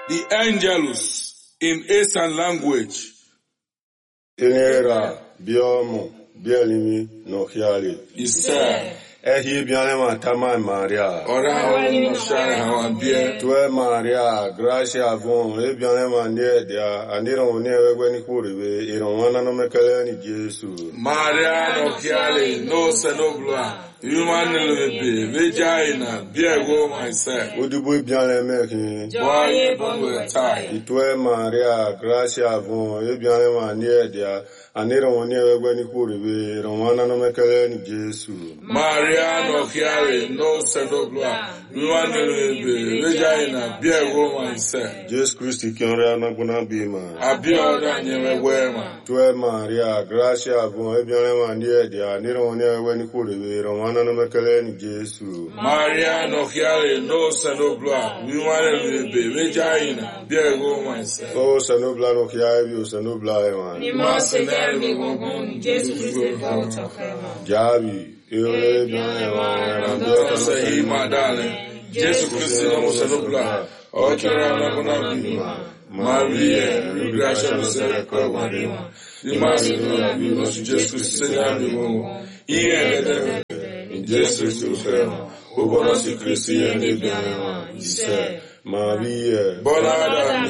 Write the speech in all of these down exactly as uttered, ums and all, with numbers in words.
the Angelus in Eastern language. Inera, Biomo, Bielimi, Nohiali. Isa. Ehi Bianema Tama Maria. Ora no share how bia. Tue Maria, Gracia Von, E Bianema near there, and they don't never when he could be, you don't want to make any Jesus. Maria Nohiali, no Senobla. Human baby, vagina, beer go myself. Would you be Bianema? Boy, bon tie. Tue Maria, Gracia Von, E Bianema near there, and they don't never when he could be, you don't want to make any Jesus. Maria Nohiali, no Senobla. Human baby, vagina, beer go myself. Jesus Christ, can not gonna be man. I be all done, you wear man. Tue Maria, Gracia Von, E Bianema near there, and they don't never when he could be, Jesus. Maria Nohiali, no Senobla, we want to be vagina, beer go myself. Oh, Senobla Nohiavi, Senobla, man. You must say, Jesus Christ, Javi, you don't say, my darling, Jesus Christ, no Senobla, or Carana, Maria, Gracia, Serra, you must be Jesus Christ, yeah. Jesus Christ, who was a Christian, he said, Maria, Bonada,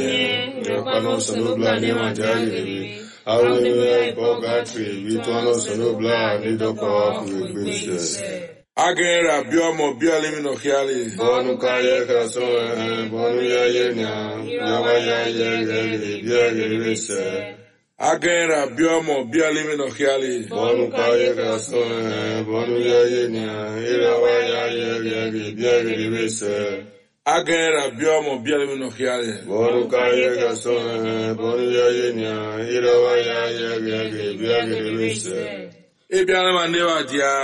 Panos and Obla, Nemajari, I will be Bogatri, Vitonos and Obla, Nido Power, with Agera, Biomo, Biolimino Hiali, Bonukaya, Cason, Bonuya Yena, Yavaya, Yagi, Agera, Biomo, Biolimino Hiali, Bonukaya, Cason, Bonuya Yena, Iravaya, Yagi, Agera, Biomo, Biolimino Hiali, Bonukaya, Cason, Bonuya Yena, Iravaya, Yagi, Ebianama never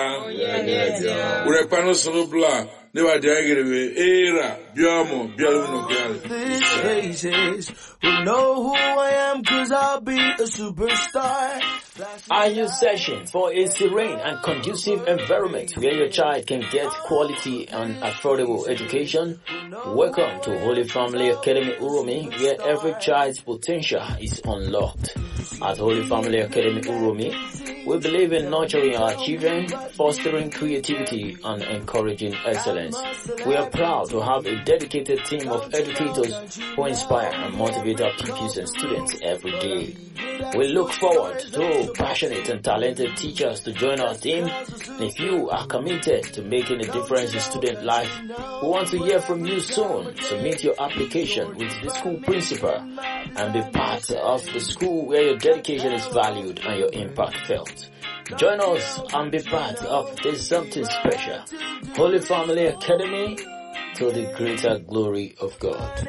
dia, Urepano Sonobla, never dia, Era, Biomo, Biolimino Hiali. These faces will know who I am, cause I'll be a superstar. Are you searching for a serene and conducive environment where your child can get quality and affordable education? Welcome to Holy Family Academy Uromi, where every child's potential is unlocked. At Holy Family Academy Uromi, we believe in nurturing our children, fostering creativity, and encouraging excellence. We are proud to have a dedicated team of educators who inspire and motivate our pupils and students every day. We look forward to passionate and talented teachers to join our team. And if you are committed to making a difference in student life, we want to hear from you soon. Submit your application with the school principal and be part of the school where your dedication is valued and your impact felt. Join us and be part of this something special. Holy Family Academy, to the greater glory of God.